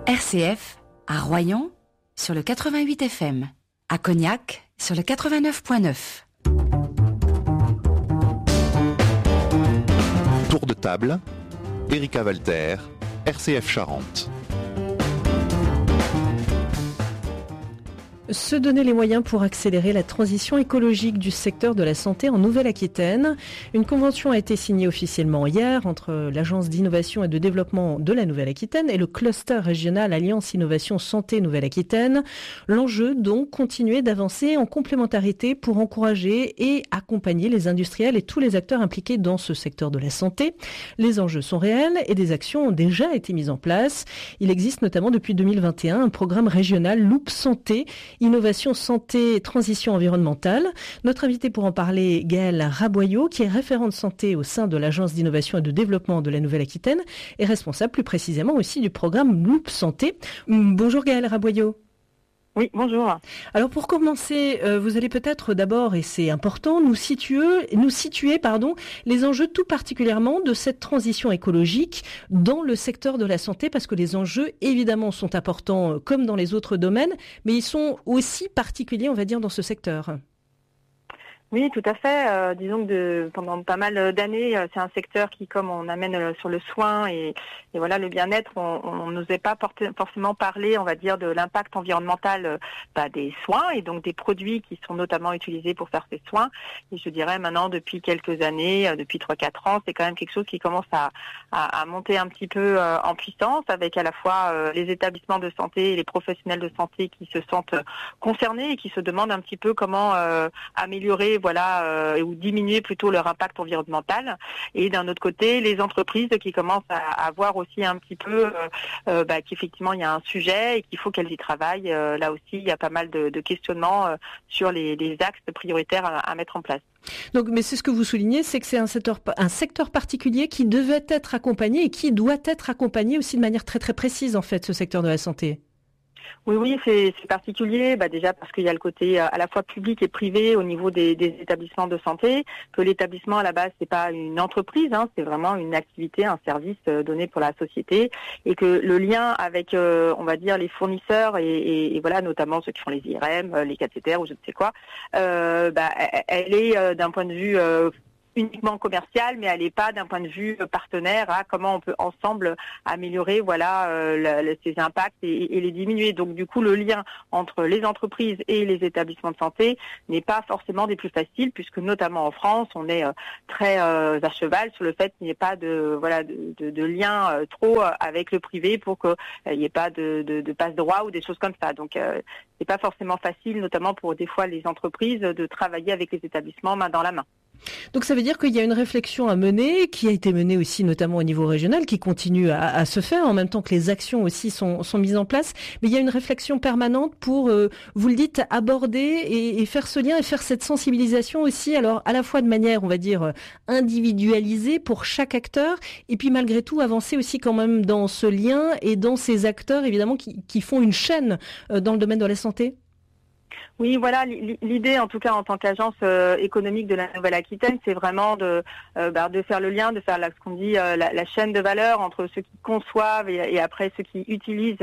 RCF, à Royan, sur le 88 FM. À Cognac, sur le 89.9. Tour de table, Erika Walter, RCF Charente. Se donner les moyens pour accélérer la transition écologique du secteur de la santé en Nouvelle-Aquitaine. Une convention a été signée officiellement hier entre l'Agence d'innovation et de développement de la Nouvelle-Aquitaine et le cluster régional Alliance Innovation Santé Nouvelle-Aquitaine. L'enjeu, donc, continuer d'avancer en complémentarité pour encourager et accompagner les industriels et tous les acteurs impliqués dans ce secteur de la santé. Les enjeux sont réels et des actions ont déjà été mises en place. Il existe notamment depuis 2021 un programme régional Loup Santé, Innovation, santé et transition environnementale. Notre invité pour en parler, Gaëlle Raboyau, qui est référente santé au sein de l'Agence d'innovation et de développement de la Nouvelle-Aquitaine et responsable plus précisément aussi du programme Loup Santé. Bonjour Gaëlle Raboyau. Oui, bonjour. Alors pour commencer, vous allez peut-être d'abord, et c'est important, nous situer, les enjeux tout particulièrement de cette transition écologique dans le secteur de la santé, parce que les enjeux évidemment sont importants comme dans les autres domaines, mais ils sont aussi particuliers, on va dire, dans ce secteur. Oui, tout à fait. Disons que pendant pas mal d'années, c'est un secteur qui, comme on amène sur le soin et voilà le bien-être, on n'osait pas forcément parler, on va dire, de l'impact environnemental des soins et donc des produits qui sont notamment utilisés pour faire ces soins. Et je dirais maintenant, depuis quelques années, depuis 3-4 ans, c'est quand même quelque chose qui commence à monter un petit peu en puissance, avec à la fois les établissements de santé et les professionnels de santé qui se sentent concernés et qui se demandent un petit peu comment améliorer ou diminuer plutôt leur impact environnemental. Et d'un autre côté, les entreprises qui commencent à voir aussi un petit peu qu'effectivement il y a un sujet et qu'il faut qu'elles y travaillent. Là aussi, il y a pas mal de questionnements sur les axes prioritaires à mettre en place. Donc, mais c'est ce que vous soulignez, c'est que c'est un secteur particulier qui devait être accompagné et qui doit être accompagné aussi de manière très très précise en fait, ce secteur de la santé. Oui, c'est particulier, déjà parce qu'il y a le côté à la fois public et privé au niveau des établissements de santé, que l'établissement à la base c'est pas une entreprise, c'est vraiment une activité, un service donné pour la société, et que le lien avec, on va dire, les fournisseurs et voilà, notamment ceux qui font les IRM, les cathéters ou je ne sais quoi, elle est d'un point de vue uniquement commerciale, mais elle n'est pas d'un point de vue partenaire à comment on peut ensemble améliorer ces impacts et les diminuer. Donc du coup, le lien entre les entreprises et les établissements de santé n'est pas forcément des plus faciles, puisque notamment en France, on est très à cheval sur le fait qu'il n'y ait pas de lien trop avec le privé pour qu'il n'y ait pas de passe-droit ou des choses comme ça. Donc c'est pas forcément facile, notamment pour des fois les entreprises, de travailler avec les établissements main dans la main. Donc ça veut dire qu'il y a une réflexion à mener, qui a été menée aussi notamment au niveau régional, qui continue à se faire en même temps que les actions aussi sont mises en place. Mais il y a une réflexion permanente pour, vous le dites, aborder et faire ce lien et faire cette sensibilisation aussi, alors à la fois de manière, on va dire, individualisée pour chaque acteur, et puis malgré tout avancer aussi quand même dans ce lien et dans ces acteurs évidemment qui font une chaîne dans le domaine de la santé. Oui, voilà, l'idée, en tout cas en tant qu'agence économique de la Nouvelle-Aquitaine, c'est vraiment de faire le lien, de faire ce qu'on dit la chaîne de valeur entre ceux qui conçoivent et après ceux qui utilisent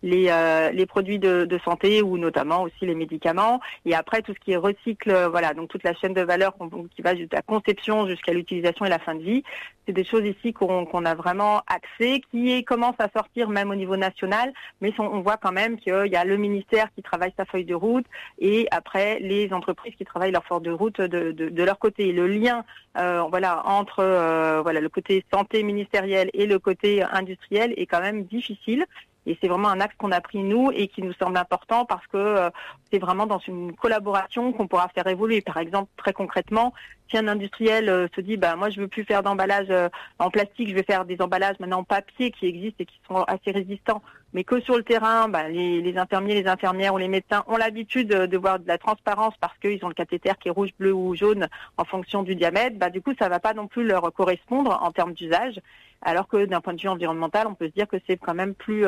les produits de santé ou notamment aussi les médicaments, et après tout ce qui est recycle, donc toute la chaîne de valeur qui va de la conception jusqu'à l'utilisation et la fin de vie. C'est des choses ici qu'on a vraiment axées, qui commencent à sortir même au niveau national, mais on voit quand même qu'il y a le ministère qui travaille sa feuille de route, et après les entreprises qui travaillent leur feuille de route de leur côté. Et le lien entre le côté santé ministériel et le côté industriel est quand même difficile. Et c'est vraiment un axe qu'on a pris nous et qui nous semble important parce que c'est vraiment dans une collaboration qu'on pourra faire évoluer. Par exemple, très concrètement, si un industriel se dit moi je veux plus faire d'emballage en plastique, je vais faire des emballages maintenant en papier qui existent et qui sont assez résistants, mais que sur le terrain, les infirmiers, les infirmières ou les médecins ont l'habitude de voir de la transparence parce qu'ils ont le cathéter qui est rouge, bleu ou jaune en fonction du diamètre, du coup ça va pas non plus leur correspondre en termes d'usage. alors que d'un point de vue environnemental, on peut se dire que c'est quand même plus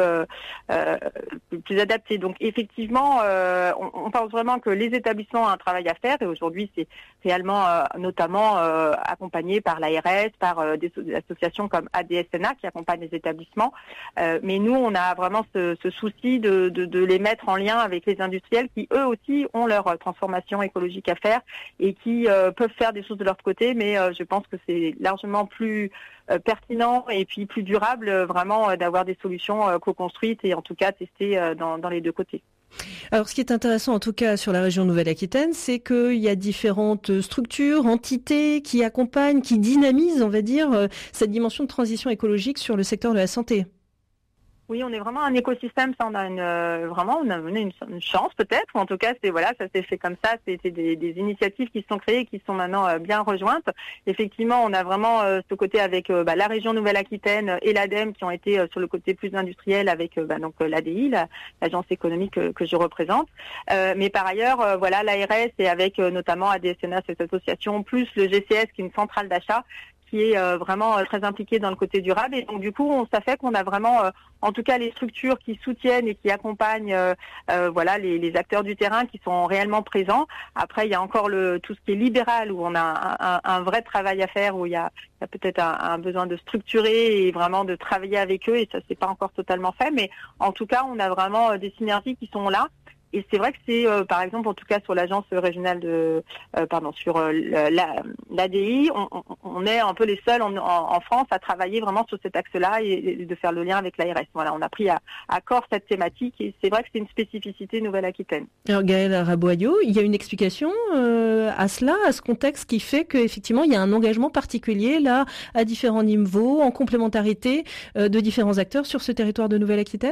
adapté. Donc effectivement, on pense vraiment que les établissements ont un travail à faire, et aujourd'hui c'est réellement notamment accompagné par l'ARS, par des associations comme ADSNA qui accompagnent les établissements. Mais nous, on a vraiment ce souci de les mettre en lien avec les industriels qui eux aussi ont leur transformation écologique à faire et qui peuvent faire des choses de leur côté, mais je pense que c'est largement plus pertinent et puis plus durable vraiment d'avoir des solutions co-construites et en tout cas testées dans les deux côtés. Alors, ce qui est intéressant, en tout cas, sur la région Nouvelle-Aquitaine, c'est qu'il y a différentes structures, entités qui accompagnent, qui dynamisent, on va dire, cette dimension de transition écologique sur le secteur de la santé. Oui, on est vraiment un écosystème. Ça, on a une chance peut-être, ou en tout cas, ça s'est fait comme ça. C'était des initiatives qui se sont créées, et qui sont maintenant bien rejointes. Effectivement, on a vraiment ce côté avec la région Nouvelle-Aquitaine et l'ADEME qui ont été sur le côté plus industriel avec donc l'ADI, l'agence économique que je représente. Mais par ailleurs, l'ARS et avec notamment ADSNA, cette association, plus le GCS qui est une centrale d'achat, qui est vraiment très impliqué dans le côté durable. Et donc du coup, ça fait qu'on a vraiment, en tout cas les structures qui soutiennent et qui accompagnent les acteurs du terrain qui sont réellement présents. Après, il y a encore tout ce qui est libéral où on a un vrai travail à faire, où il y a peut-être un besoin de structurer et vraiment de travailler avec eux, et ça c'est pas encore totalement fait. Mais en tout cas, on a vraiment des synergies qui sont là. Et c'est vrai que c'est, par exemple, en tout cas sur l'agence régionale sur l'ADI, on est un peu les seuls en France à travailler vraiment sur cet axe-là et de faire le lien avec l'ARS. Voilà, on a pris à corps cette thématique et c'est vrai que c'est une spécificité Nouvelle-Aquitaine. Alors Gaëlle Raboyau, il y a une explication à cela, à ce contexte qui fait qu'effectivement il y a un engagement particulier là, à différents niveaux, en complémentarité de différents acteurs sur ce territoire de Nouvelle-Aquitaine ?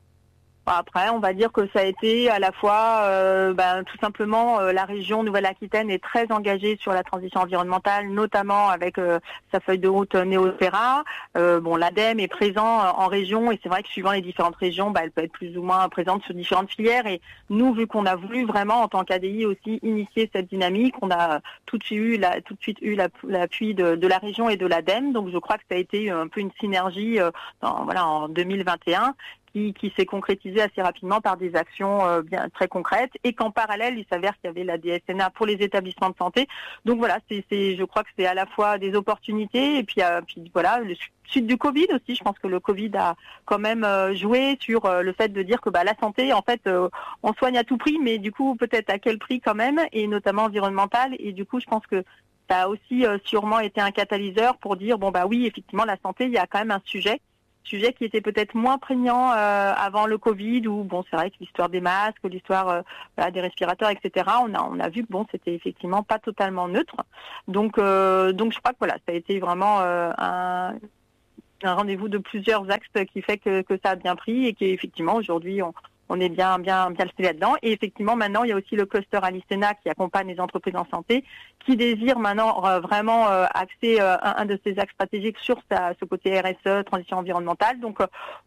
Après, on va dire que ça a été à la fois, tout simplement, la région Nouvelle-Aquitaine est très engagée sur la transition environnementale, notamment avec sa feuille de route Néo-Terra. L'ADEME est présent en région et c'est vrai que suivant les différentes régions, elle peut être plus ou moins présente sur différentes filières. Et nous, vu qu'on a voulu vraiment, en tant qu'ADI aussi, initier cette dynamique, on a tout de suite eu l'appui de la région et de l'ADEME. Donc, je crois que ça a été un peu une synergie en 2021. Qui s'est concrétisé assez rapidement par des actions bien très concrètes et qu'en parallèle, il s'avère qu'il y avait la DSNA pour les établissements de santé. Donc voilà, je crois que c'est à la fois des opportunités et puis le suite du Covid aussi. Je pense que le Covid a quand même joué sur le fait de dire que la santé, en fait, on soigne à tout prix, mais du coup peut-être à quel prix quand même, et notamment environnemental. Et du coup, je pense que ça a aussi sûrement été un catalyseur pour dire oui, effectivement, la santé, il y a quand même un sujet qui était peut-être moins prégnant avant le Covid, où c'est vrai que l'histoire des masques, l'histoire des respirateurs, etc. On a vu que c'était effectivement pas totalement neutre. Donc je crois que ça a été vraiment un rendez-vous de plusieurs axes qui fait que ça a bien pris et qu'effectivement aujourd'hui on est bien le là-dedans. Et effectivement, maintenant, il y a aussi le cluster Alicena qui accompagne les entreprises en santé, qui désire maintenant vraiment axer un de ses axes stratégiques sur ce côté RSE, transition environnementale. Donc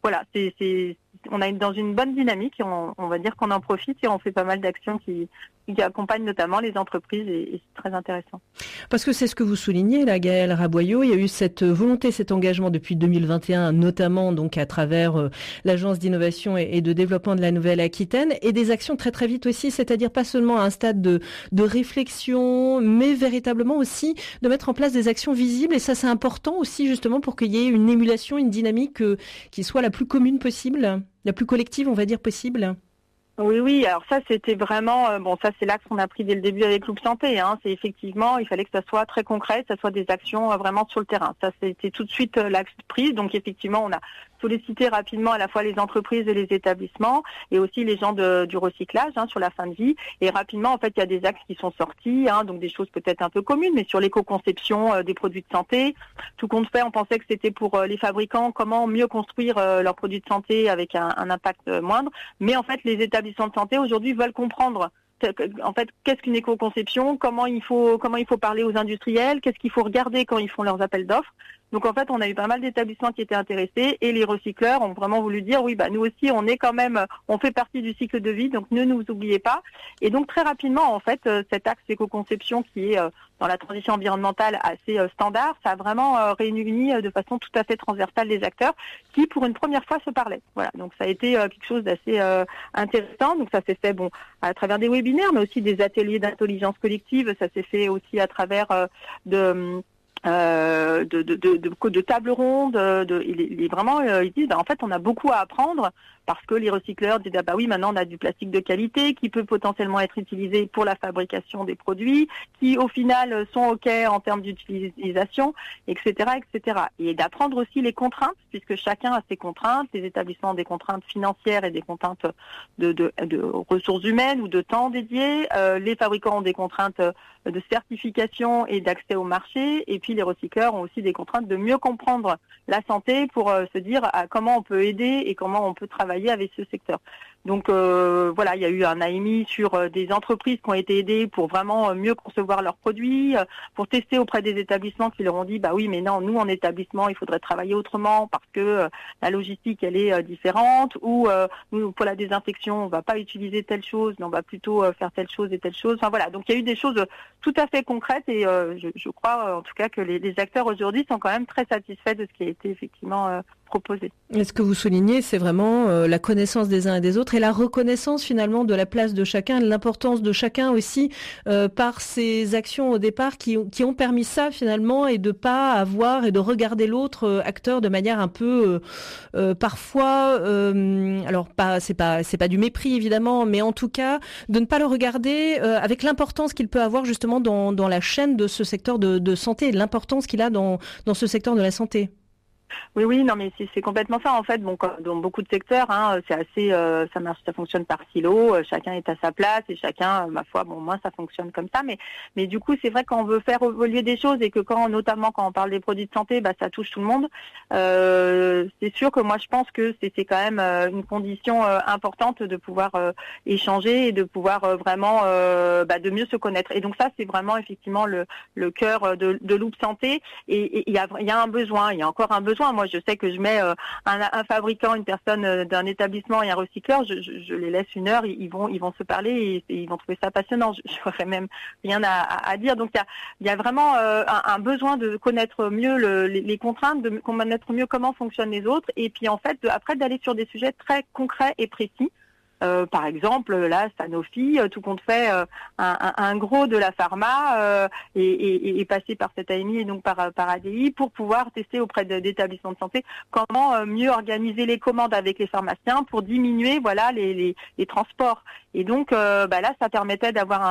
on est dans une bonne dynamique et on va dire qu'on en profite et on fait pas mal d'actions qui accompagnent notamment les entreprises et c'est très intéressant. Parce que c'est ce que vous soulignez là, Gaëlle Raboyau, il y a eu cette volonté, cet engagement depuis 2021, notamment donc à travers l'agence d'innovation et de développement de la Nouvelle-Aquitaine, et des actions très très vite aussi, c'est-à-dire pas seulement à un stade de réflexion, mais véritablement aussi de mettre en place des actions visibles, et ça c'est important aussi justement pour qu'il y ait une émulation, une dynamique qui soit la plus commune possible, la plus collective on va dire possible. Oui, alors ça c'était vraiment, ça c'est l'axe qu'on a pris dès le début avec Loop Santé, c'est effectivement, il fallait que ça soit très concret, que ça soit des actions vraiment sur le terrain. Ça c'était tout de suite l'axe pris, donc effectivement on a sollicité rapidement à la fois les entreprises et les établissements et aussi les gens du recyclage sur la fin de vie. Et rapidement, en fait, il y a des axes qui sont sortis, donc des choses peut-être un peu communes, mais sur l'éco-conception des produits de santé. Tout compte fait, on pensait que c'était pour les fabricants, comment mieux construire leurs produits de santé avec un impact moindre. Mais en fait, les établissements de santé aujourd'hui veulent comprendre en fait, qu'est-ce qu'une éco-conception, comment il faut parler aux industriels, qu'est-ce qu'il faut regarder quand ils font leurs appels d'offres. Donc en fait, on a eu pas mal d'établissements qui étaient intéressés et les recycleurs ont vraiment voulu dire oui, nous aussi, on fait partie du cycle de vie, donc ne nous oubliez pas. Et donc très rapidement, en fait, cet axe éco-conception qui est dans la transition environnementale assez standard, ça a vraiment réuni de façon tout à fait transversale les acteurs qui, pour une première fois, se parlaient. Voilà, donc ça a été quelque chose d'assez intéressant. Donc ça s'est fait à travers des webinaires, mais aussi des ateliers d'intelligence collective. Ça s'est fait aussi à travers de tables rondes. Ils disent en fait on a beaucoup à apprendre parce que les recycleurs disent oui, maintenant on a du plastique de qualité qui peut potentiellement être utilisé pour la fabrication des produits qui au final sont OK en termes d'utilisation, etc., etc. Et d'apprendre aussi les contraintes puisque chacun a ses contraintes, les établissements ont des contraintes financières et des contraintes de ressources humaines ou de temps dédié, les fabricants ont des contraintes de certification et d'accès au marché, et puis les recycleurs ont aussi des contraintes de mieux comprendre la santé pour se dire comment on peut aider et comment on peut travailler avec ce secteur. Donc voilà, il y a eu un AMI sur des entreprises qui ont été aidées pour vraiment mieux concevoir leurs produits, pour tester auprès des établissements qui leur ont dit oui, mais non, nous en établissement, il faudrait travailler autrement parce que la logistique elle est différente, ou nous pour la désinfection, on va pas utiliser telle chose, mais on va plutôt faire telle chose et telle chose. Enfin voilà, donc il y a eu des choses tout à fait concrètes et je crois en tout cas que les acteurs aujourd'hui sont quand même très satisfaits de ce qui a été effectivement proposé. Et ce que vous soulignez, c'est vraiment la connaissance des uns et des autres et la reconnaissance finalement de la place de chacun, de l'importance de chacun aussi par ces actions au départ qui ont permis ça finalement, et de pas avoir et de regarder l'autre acteur de manière un peu parfois alors c'est pas du mépris évidemment, mais en tout cas de ne pas le regarder avec l'importance qu'il peut avoir justement dans la chaîne de ce secteur de santé, et l'importance qu'il a dans ce secteur de la santé. Oui, non, mais c'est complètement ça en fait. Bon, dans beaucoup de secteurs, c'est assez, ça fonctionne par silo. Chacun est à sa place et chacun, ma foi, moi ça fonctionne comme ça. Mais du coup, c'est vrai qu'on veut faire évoluer des choses et que notamment quand on parle des produits de santé, ça touche tout le monde. C'est sûr que moi je pense que c'est quand même une condition importante de pouvoir échanger et de pouvoir vraiment de mieux se connaître. Et donc ça, c'est vraiment effectivement le cœur de Loop Santé. Et il y a un besoin, il y a encore un besoin. Moi, je sais que je mets un fabricant, une personne d'un établissement et un recycleur, je les laisse une heure, ils vont se parler et ils vont trouver ça passionnant. Je n'aurais même rien à dire. Donc, il y a vraiment un besoin de connaître mieux les contraintes, de connaître mieux comment fonctionnent les autres, et puis en fait, après d'aller sur des sujets très concrets et précis. Par exemple, là, Sanofi, tout compte fait, un gros de la pharma est passé par cette AMI et donc par ADI pour pouvoir tester auprès d'établissements de santé comment mieux organiser les commandes avec les pharmaciens pour diminuer les transports. Et donc là, ça permettait d'avoir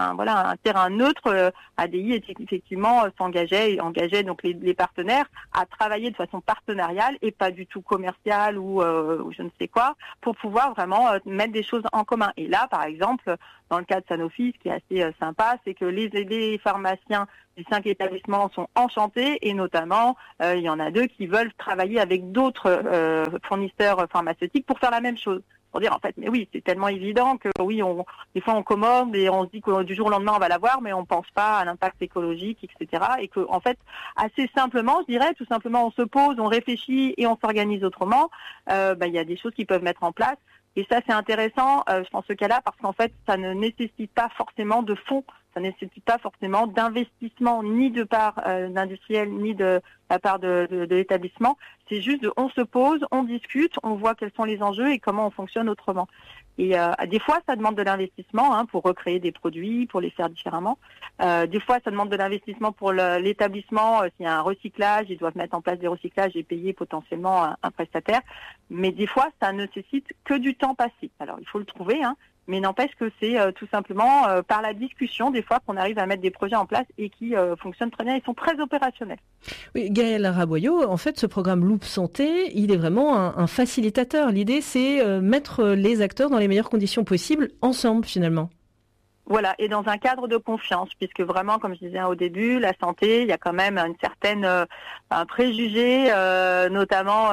un terrain neutre. ADI effectivement engageait donc les partenaires à travailler de façon partenariale et pas du tout commerciale ou je ne sais quoi, pour pouvoir vraiment mettre des choses en commun. Et là, par exemple, dans le cas de Sanofi, ce qui est assez sympa, c'est que les pharmaciens des 5 établissements sont enchantés, et notamment, il y en a 2 qui veulent travailler avec d'autres fournisseurs pharmaceutiques pour faire la même chose. Pour dire en fait, mais oui, c'est tellement évident que oui, des fois on commande et on se dit que du jour au lendemain on va l'avoir, mais on pense pas à l'impact écologique, etc. Et que en fait, assez simplement, je dirais, tout simplement, on se pose, on réfléchit et on s'organise autrement. Il y a des choses qui peuvent mettre en place. Et ça, c'est intéressant, je pense, ce cas-là, parce qu'en fait, ça ne nécessite pas forcément de fonds, ça ne nécessite pas forcément d'investissement, ni de part d'industriel, ni de la part de l'établissement. C'est juste on se pose, on discute, on voit quels sont les enjeux et comment on fonctionne autrement. Et des fois, ça demande de l'investissement pour recréer des produits, pour les faire différemment. Des fois, ça demande de l'investissement pour l'établissement. S'il y a un recyclage, ils doivent mettre en place des recyclages et payer potentiellement un prestataire. Mais des fois, ça ne nécessite que du temps passé. Alors, il faut le trouver, mais n'empêche que c'est tout simplement par la discussion, des fois, qu'on arrive à mettre des projets en place et qui fonctionnent très bien. Ils sont très opérationnels. Oui, Gaëlle Raboyau, en fait, ce programme Loop Santé, il est vraiment un facilitateur. L'idée, c'est mettre les acteurs dans les meilleures conditions possibles, ensemble, finalement. Voilà, et dans un cadre de confiance, puisque vraiment, comme je disais au début, la santé, il y a quand même une certaine un préjugé, notamment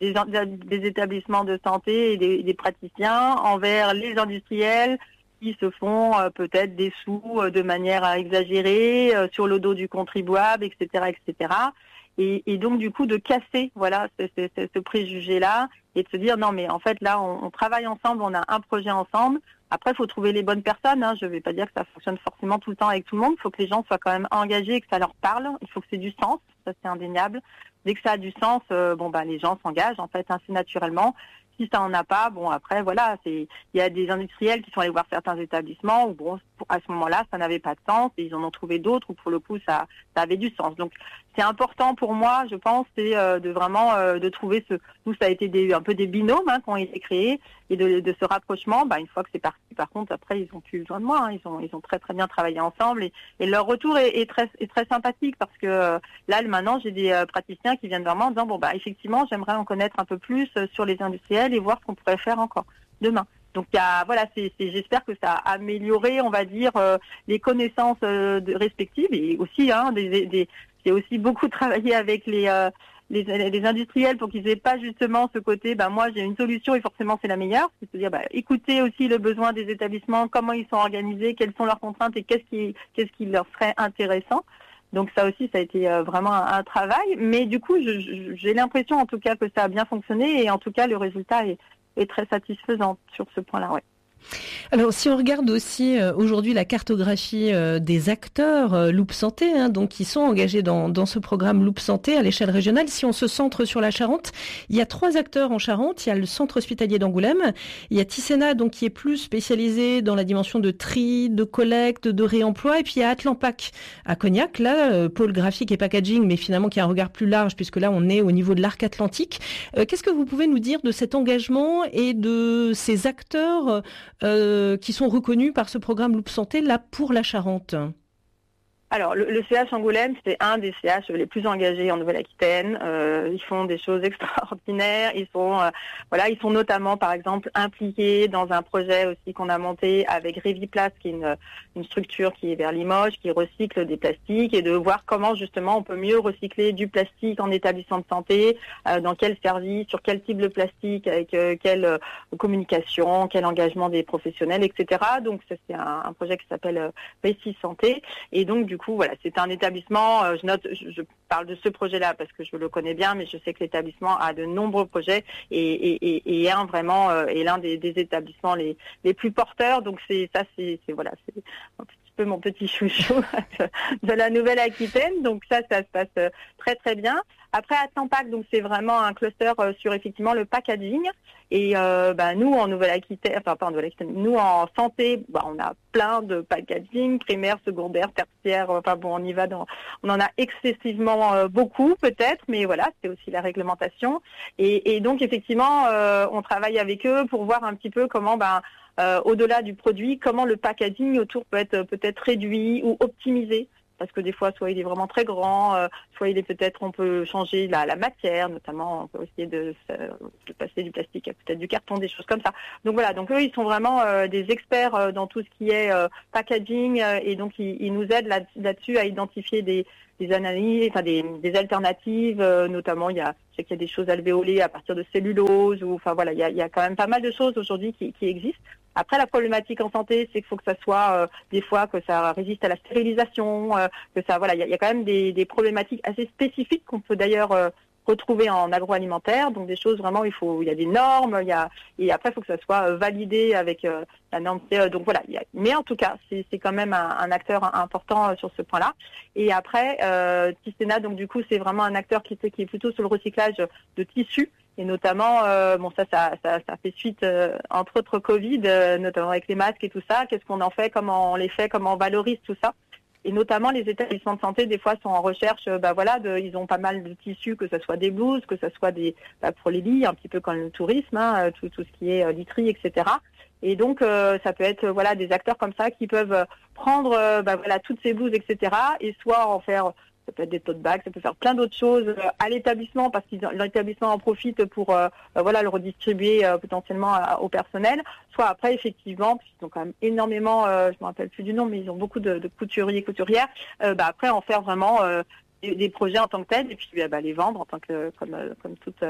des établissements de santé et des praticiens envers les industriels qui se font peut-être des sous de manière exagérée sur le dos du contribuable, etc., etc. et donc du coup de casser ce préjugé-là et de se dire non mais en fait là on travaille ensemble, on a un projet ensemble. Après, il faut trouver les bonnes personnes. Je ne vais pas dire que ça fonctionne forcément tout le temps avec tout le monde. Il faut que les gens soient quand même engagés et que ça leur parle. Il faut que c'est du sens. Ça, c'est indéniable. Dès que ça a du sens, les gens s'engagent en fait assez naturellement. Si ça en a pas, après voilà, il y a des industriels qui sont allés voir certains établissements où à ce moment-là, ça n'avait pas de sens et ils en ont trouvé d'autres où pour le coup ça avait du sens. Donc c'est important pour moi, je pense, c'est de vraiment de trouver nous ça a été un peu des binômes qui ont été créés et de ce rapprochement. Une fois que c'est parti, par contre après ils ont plus besoin de moi. Ils ont très très bien travaillé ensemble et leur retour est très sympathique parce que là maintenant j'ai des praticiens qui viennent vers moi en disant effectivement j'aimerais en connaître un peu plus sur les industriels et voir ce qu'on pourrait faire encore demain. Donc j'espère que ça a amélioré, on va dire, les connaissances respectives et aussi j'ai aussi beaucoup travaillé avec les industriels pour qu'ils aient pas justement ce côté moi j'ai une solution et forcément c'est la meilleure, c'est-à-dire écouter aussi le besoin des établissements, comment ils sont organisés, quelles sont leurs contraintes et qu'est-ce qui leur serait intéressant. Donc ça aussi, ça a été vraiment un travail. Mais du coup, j'ai l'impression en tout cas que ça a bien fonctionné et en tout cas, le résultat est très satisfaisant sur ce point-là. Ouais. Alors, si on regarde aussi aujourd'hui la cartographie des acteurs Loup Santé, donc qui sont engagés dans ce programme Loup Santé à l'échelle régionale, si on se centre sur la Charente, il y a 3 acteurs en Charente. Il y a le centre hospitalier d'Angoulême, il y a Tisséna, donc qui est plus spécialisé dans la dimension de tri, de collecte, de réemploi, et puis il y a Atlampac à Cognac, là, pôle graphique et packaging, mais finalement qui a un regard plus large puisque là on est au niveau de l'arc atlantique. Qu'est-ce que vous pouvez nous dire de cet engagement et de ces acteurs qui sont reconnus par ce programme Loup Santé là pour la Charente? Alors, le CH Angoulême, c'est un des CH les plus engagés en Nouvelle-Aquitaine. Ils font des choses extraordinaires. Ils sont notamment, par exemple, impliqués dans un projet aussi qu'on a monté avec Réviplast, qui est une structure qui est vers Limoges, qui recycle des plastiques, et de voir comment justement on peut mieux recycler du plastique en établissement de santé, dans quel service, sur quel type de plastique, avec quelle communication, quel engagement des professionnels, etc. Donc, ça, c'est un projet qui s'appelle Récit Santé. Et donc, du coup, voilà, c'est un établissement, je parle de ce projet-là parce que je le connais bien, mais je sais que l'établissement a de nombreux projets et est l'un des établissements les plus porteurs. Donc c'est un petit peu mon petit chouchou de la Nouvelle-Aquitaine. Donc ça se passe très très bien. Après Atlampac, donc c'est vraiment un cluster sur effectivement le packaging. Et nous en Nouvelle-Aquitaine, nous en santé, on a plein de packaging, primaire, secondaire, tertiaire. On y va on en a excessivement beaucoup peut-être, mais voilà, c'est aussi la réglementation. Et donc effectivement, on travaille avec eux pour voir un petit peu comment au-delà du produit, comment le packaging autour peut être peut-être réduit ou optimisé. Parce que des fois, soit il est vraiment très grand, soit il est on peut changer la matière, notamment, on peut essayer de passer du plastique à peut-être du carton, des choses comme ça. Donc voilà, donc eux, ils sont vraiment des experts dans tout ce qui est packaging, et donc ils nous aident là-dessus à identifier des analyses, des alternatives, notamment je sais qu'il y a des choses alvéolées à partir de cellulose, il y a quand même pas mal de choses aujourd'hui qui existent. Après, la problématique en santé, c'est qu'il faut que ça soit des fois que ça résiste à la stérilisation, il y a quand même des problématiques assez spécifiques qu'on peut d'ailleurs retrouver en agroalimentaire, donc des choses vraiment il y a des normes, et après il faut que ça soit validé avec la norme CE. Donc voilà, mais en tout cas c'est quand même un acteur important sur ce point-là. Et après Tisséna, donc du coup c'est vraiment un acteur qui est plutôt sur le recyclage de tissus. Et notamment, ça fait suite, entre autres Covid, notamment avec les masques et tout ça. Qu'est-ce qu'on en fait, comment on les fait, comment on valorise tout ça. Et notamment, les établissements de santé, des fois, sont en recherche, ils ont pas mal de tissus, que ce soit des blouses, que ce soit pour les lits, un petit peu comme le tourisme, tout ce qui est literie, etc. Et donc, ça peut être, des acteurs comme ça qui peuvent prendre, toutes ces blouses, etc. et soit en faire... Ça peut être des tote bags, ça peut faire plein d'autres choses à l'établissement parce que l'établissement en profite pour le redistribuer potentiellement au personnel. Soit après, effectivement, puisqu'ils ont quand même énormément, je me rappelle plus du nom, mais ils ont beaucoup de couturiers, couturières, après en faire vraiment des projets en tant que tels et puis les vendre en tant que comme toute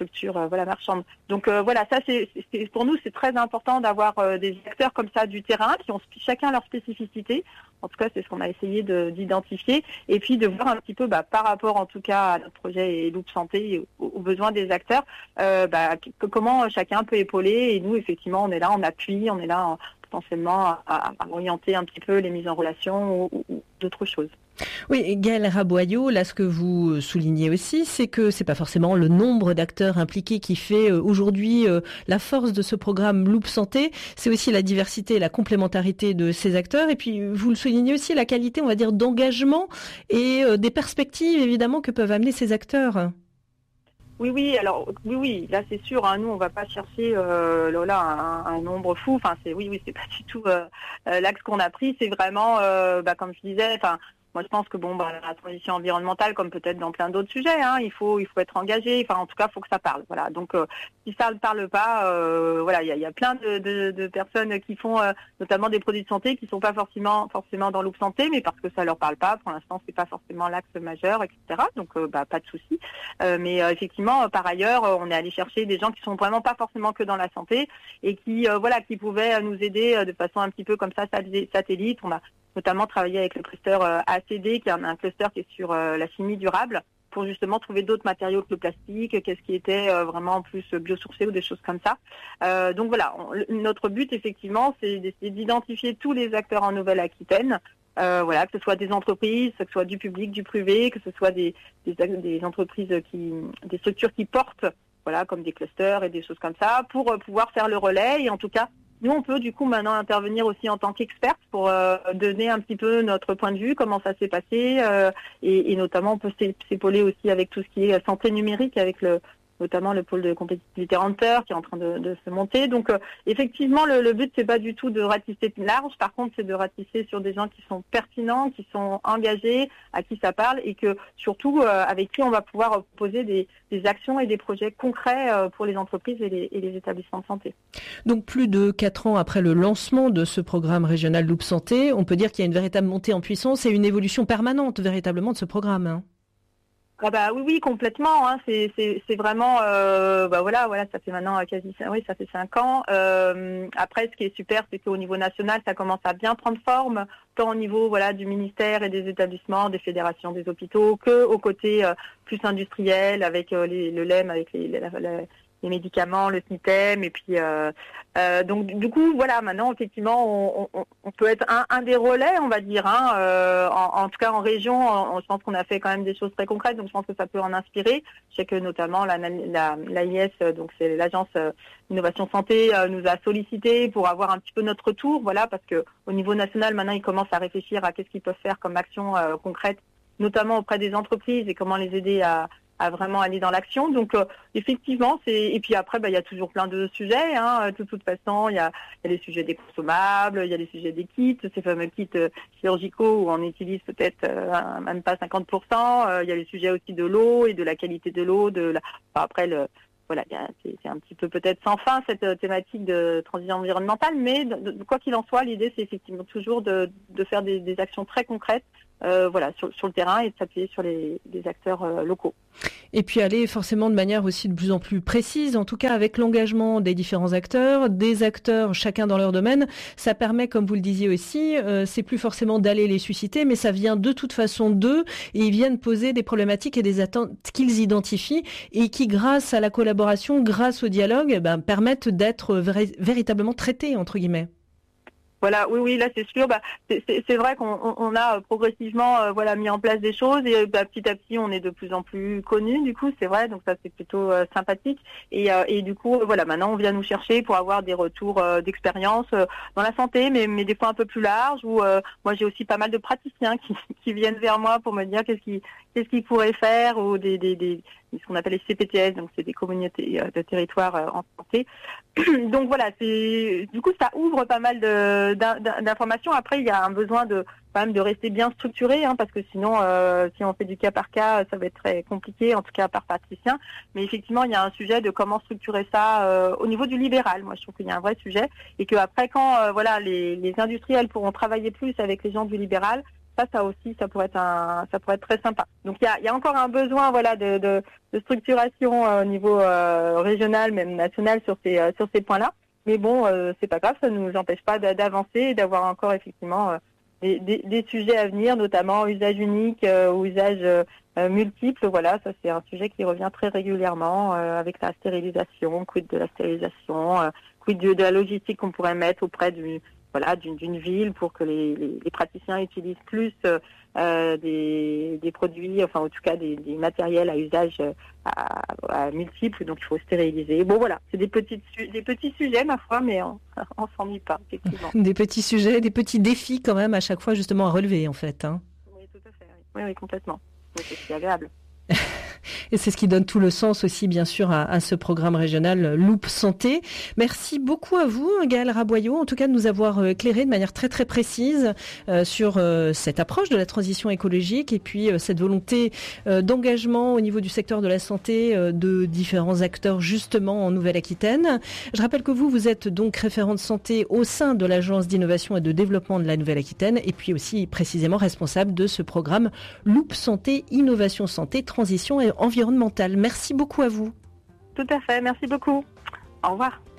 structures marchandes. Donc voilà, ça c'est pour nous c'est très important d'avoir des acteurs comme ça du terrain qui ont chacun leur spécificité. En tout cas, c'est ce qu'on a essayé d'identifier et puis de voir un petit peu par rapport en tout cas à notre projet et Loop Santé et aux besoins des acteurs, comment chacun peut épauler. Et nous, effectivement, on est là en appui, on est là potentiellement à orienter un petit peu les mises en relation ou d'autres choses. Oui, Gaëlle Raboyau, là ce que vous soulignez aussi, c'est que c'est pas forcément le nombre d'acteurs impliqués qui fait aujourd'hui la force de ce programme Loop Santé, c'est aussi la diversité et la complémentarité de ces acteurs. Et puis vous le soulignez aussi, la qualité, on va dire, d'engagement et des perspectives évidemment que peuvent amener ces acteurs. Oui, oui, là c'est sûr. Nous, on va pas chercher un nombre fou. Enfin, c'est pas du tout l'axe qu'on a pris. C'est vraiment, comme je disais, moi je pense que la transition environnementale, comme peut-être dans plein d'autres sujets, il faut être engagé. Enfin, en tout cas, il faut que ça parle. Voilà. Donc, si ça ne parle pas, il y a plein de personnes qui font notamment des produits de santé qui sont pas forcément dans Loop Santé, mais parce que ça leur parle pas. Pour l'instant, c'est pas forcément l'axe majeur, etc. Donc, pas de souci. Mais effectivement, par ailleurs, on est allé chercher des gens qui sont vraiment pas forcément que dans la santé et qui pouvaient nous aider de façon un petit peu comme ça, satellite. On a notamment travaillé avec le cluster ACD, qui est un cluster qui est sur la chimie durable, pour justement trouver d'autres matériaux que le plastique, qu'est-ce qui était vraiment plus biosourcé ou des choses comme ça. Donc voilà, notre but effectivement, c'est d'essayer d'identifier tous les acteurs en Nouvelle-Aquitaine, que ce soit des entreprises, que ce soit du public, du privé, que ce soit des entreprises des structures qui portent, comme des clusters et des choses comme ça, pour pouvoir faire le relais. Et en tout cas, nous, on peut du coup maintenant intervenir aussi en tant qu'experts pour donner un petit peu notre point de vue, comment ça s'est passé, et notamment on peut s'épauler aussi avec tout ce qui est santé numérique, avec notamment le pôle de compétitivité Hunter qui est en train de se monter. Donc effectivement, le but c'est pas du tout de ratisser large, par contre c'est de ratisser sur des gens qui sont pertinents, qui sont engagés, à qui ça parle, et que surtout avec qui on va pouvoir poser des actions et des projets concrets pour les entreprises et les établissements de santé. Donc plus de 4 ans après le lancement de ce programme régional Loop Santé, on peut dire qu'il y a une véritable montée en puissance et une évolution permanente véritablement de ce programme. Oui, complètement. C'est vraiment, ça fait maintenant ça fait 5 ans. Après, ce qui est super, c'est qu'au niveau national, ça commence à bien prendre forme, tant au niveau du ministère et des établissements, des fédérations, des hôpitaux, que au côté plus industriel, avec le LEM, avec les médicaments, le SNITEM, et puis donc du coup maintenant effectivement on peut être un des relais, on va dire, en tout cas en région. Je pense qu'on a fait quand même des choses très concrètes, donc je pense que ça peut en inspirer. Je sais que notamment l'AIS, donc c'est l'agence Innovation Santé, nous a sollicité pour avoir un petit peu notre retour, parce que au niveau national maintenant ils commencent à réfléchir à qu'est-ce qu'ils peuvent faire comme action concrète, notamment auprès des entreprises, et comment les aider à vraiment aller dans l'action. Donc effectivement, et puis après il y a toujours plein de sujets, de toute façon, il y a les sujets des consommables, il y a les sujets des kits, ces fameux kits chirurgicaux où on utilise peut-être même pas 50%, il y a les sujets aussi de l'eau et de la qualité de l'eau, c'est un petit peu peut-être sans fin cette thématique de transition environnementale, mais quoi qu'il en soit, l'idée c'est effectivement toujours de faire des actions très concrètes sur le terrain et de s'appuyer sur des acteurs locaux. Et puis aller forcément de manière aussi de plus en plus précise, en tout cas avec l'engagement des différents acteurs, des acteurs chacun dans leur domaine. Ça permet, comme vous le disiez aussi, c'est plus forcément d'aller les susciter, mais ça vient de toute façon d'eux, et ils viennent poser des problématiques et des attentes qu'ils identifient et qui, grâce à la collaboration, grâce au dialogue, permettent d'être véritablement traités, entre guillemets. Oui, là c'est sûr. C'est vrai qu'on a progressivement mis en place des choses, et petit à petit on est de plus en plus connus. Du coup, c'est vrai, donc ça c'est plutôt sympathique. Et du coup, maintenant on vient nous chercher pour avoir des retours d'expérience dans la santé, mais des fois un peu plus large. Où moi j'ai aussi pas mal de praticiens qui viennent vers moi pour me dire qu'est-ce qu'ils pourraient faire, ou ce qu'on appelle les CPTS, donc c'est des communautés de territoire en santé. Donc du coup ça ouvre pas mal d'informations. Après il y a un besoin quand même de rester bien structuré, parce que sinon si on fait du cas par cas, ça va être très compliqué, en tout cas par praticien. Mais effectivement il y a un sujet de comment structurer ça au niveau du libéral. Moi je trouve qu'il y a un vrai sujet, et que après quand les industriels pourront travailler plus avec les gens du libéral, ça aussi, ça pourrait être très sympa. Donc il y a encore un besoin, voilà, de structuration au niveau régional, même national sur ces points-là. Mais bon, c'est pas grave, ça ne nous empêche pas d'avancer et d'avoir encore effectivement des sujets à venir, notamment usage unique ou usage multiple. Voilà, ça c'est un sujet qui revient très régulièrement avec la stérilisation, quid de la stérilisation, quid de la logistique qu'on pourrait mettre auprès d'une ville pour que les praticiens utilisent plus des produits, enfin en tout cas des matériels à usage à multiples, donc il faut stériliser. Bon voilà, c'est des petits sujets ma foi, mais on s'ennuie pas, effectivement. Des petits sujets, des petits défis quand même à chaque fois justement à relever en fait. Hein. Oui, tout à fait. Oui, complètement. C'est agréable. Et c'est ce qui donne tout le sens aussi, bien sûr, à ce programme régional Loup Santé. Merci beaucoup à vous, Gaëlle Raboyau, en tout cas de nous avoir éclairé de manière très très précise sur cette approche de la transition écologique et puis cette volonté d'engagement au niveau du secteur de la santé de différents acteurs justement en Nouvelle-Aquitaine. Je rappelle que vous êtes donc référente santé au sein de l'Agence d'innovation et de développement de la Nouvelle-Aquitaine et puis aussi précisément responsable de ce programme Loup Santé, Innovation Santé, Transition et environnementale. Merci beaucoup à vous. Tout à fait, merci beaucoup. Au revoir.